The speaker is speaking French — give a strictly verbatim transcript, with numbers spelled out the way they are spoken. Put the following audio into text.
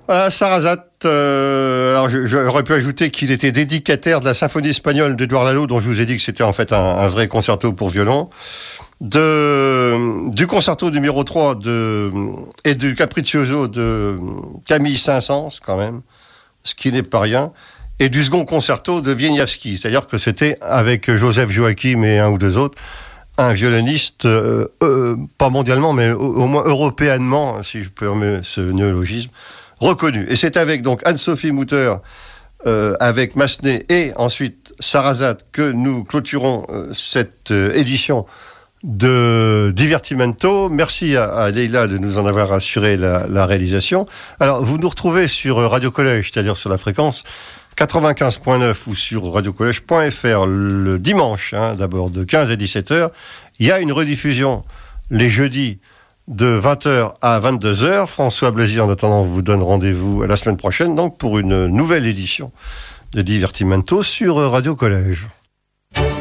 Voilà, Sarrazat. Euh, alors, je, j'aurais pu ajouter qu'il était dédicataire de la symphonie espagnole d'Édouard Lalo, dont je vous ai dit que c'était en fait un, un vrai concerto pour violon, de, du concerto numéro trois de, et du Capriccioso de Camille Saint-Saëns, quand même, ce qui n'est pas rien, et du second concerto de Wieniawski, c'est-à-dire que c'était avec Joseph Joachim et un ou deux autres, un violoniste, euh, euh, pas mondialement, mais au, au moins européennement, si je peux permettre ce néologisme, reconnu. Et c'est avec donc Anne-Sophie Mutter, euh, avec Massenet et ensuite Sarrazat que nous clôturons euh, cette euh, édition de Divertimento. Merci à, à Leïla de nous en avoir assuré la, la réalisation. Alors, vous nous retrouvez sur Radio Collège, c'est-à-dire sur la fréquence quatre-vingt-quinze virgule neuf ou sur radiocollège point f r le dimanche, hein, d'abord de quinze à dix-sept heures. Il y a une rediffusion les jeudis de vingt heures à vingt-deux heures. François Blazy, en attendant, vous donne rendez-vous la semaine prochaine donc pour une nouvelle édition de Divertimento sur Radio Collège.